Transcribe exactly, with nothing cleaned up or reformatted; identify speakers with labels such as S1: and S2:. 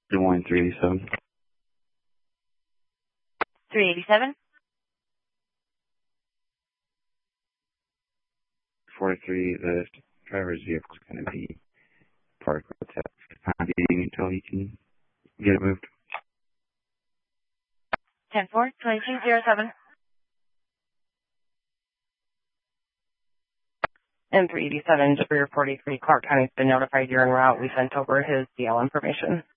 S1: Des Moines three eighty-seven.
S2: three eighty-seven?
S1: forty-three, the driver's vehicle is going to be parked with that for the time being until he can get it moved.
S2: ten four, twenty-two oh seven. And three eighty-seven, Debris forty-three, Clark County's been notified you're en route. We sent over his D L information.